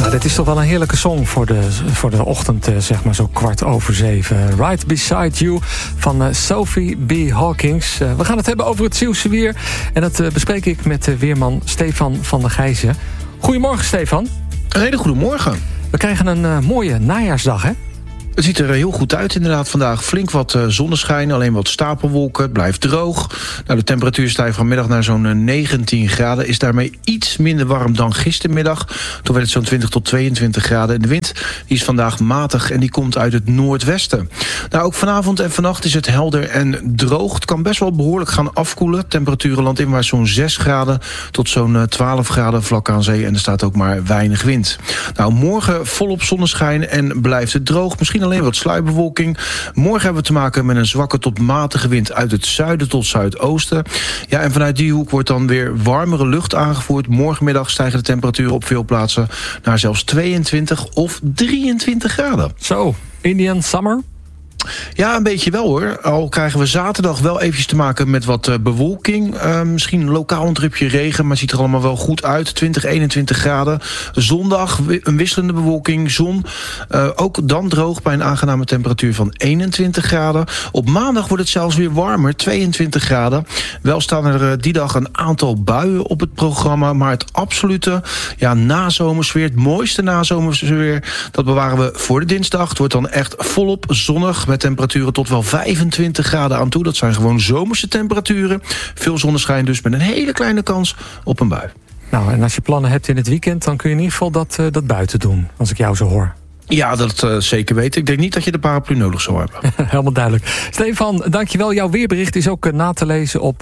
Dit is toch wel een heerlijke song voor de ochtend, zeg maar zo 6:15. Right Beside You van Sophie B. Hawkins. We gaan het hebben over het Zeeuwse weer. En dat bespreek ik met weerman Stefan van der Gijzen. Goedemorgen, Stefan. Een hele goede morgen. We krijgen een mooie najaarsdag, hè? Het ziet er heel goed uit inderdaad vandaag. Flink wat zonneschijn, alleen wat stapelwolken. Het blijft droog. Nou, de temperatuur stijgt vanmiddag naar zo'n 19 graden. Is daarmee iets minder warm dan gistermiddag. Toen werd het zo'n 20 tot 22 graden. En de wind die is vandaag matig en die komt uit het noordwesten. Nou, ook vanavond en vannacht is het helder en droog. Het kan best wel behoorlijk gaan afkoelen. Temperaturen landinwaarts zo'n 6 graden tot zo'n 12 graden vlak aan zee. En er staat ook maar weinig wind. Nou, morgen volop zonneschijn en blijft het droog. Misschien alleen wat sluierbewolking. Morgen hebben we te maken met een zwakke tot matige wind uit het zuiden tot zuidoosten. Ja, en vanuit die hoek wordt dan weer warmere lucht aangevoerd. Morgenmiddag stijgen de temperaturen op veel plaatsen naar zelfs 22 of 23 graden. Zo, Indian Summer? Ja, een beetje wel hoor. Al krijgen we zaterdag wel eventjes te maken met wat bewolking. Misschien lokaal een drupje regen, maar het ziet er allemaal wel goed uit. 20, 21 graden. Zondag een wisselende bewolking, zon. Ook dan droog bij een aangename temperatuur van 21 graden. Op maandag wordt het zelfs weer warmer, 22 graden. Wel staan er die dag een aantal buien op het programma. Maar het absolute nazomersweer, het mooiste nazomersweer, dat bewaren we voor de dinsdag. Het wordt dan echt volop zonnig met temperaturen tot wel 25 graden aan toe. Dat zijn gewoon zomerse temperaturen. Veel zonneschijn dus met een hele kleine kans op een bui. Nou, en als je plannen hebt in het weekend, dan kun je in ieder geval dat buiten doen, als ik jou zo hoor. Ja, dat zeker weten. Ik denk niet dat je de paraplu nodig zou hebben. Helemaal duidelijk. Stefan, dankjewel. Jouw weerbericht is ook na te lezen op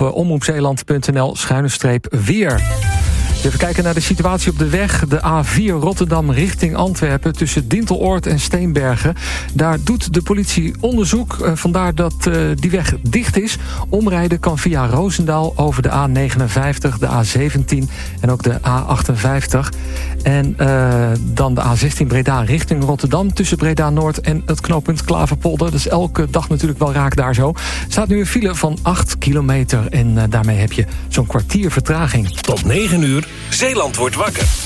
omroepzeeland.nl/weer. Even kijken naar de situatie op de weg. De A4 Rotterdam richting Antwerpen tussen Dinteloord en Steenbergen. Daar doet de politie onderzoek. Vandaar dat die weg dicht is. Omrijden kan via Roosendaal over de A59, de A17 en ook de A58. En dan de A16 Breda richting Rotterdam tussen Breda Noord en het knooppunt Klaverpolder. Dat is elke dag natuurlijk wel raak daar zo. Staat nu een file van 8 kilometer en daarmee heb je zo'n kwartier vertraging. Tot 9 uur, Zeeland wordt wakker.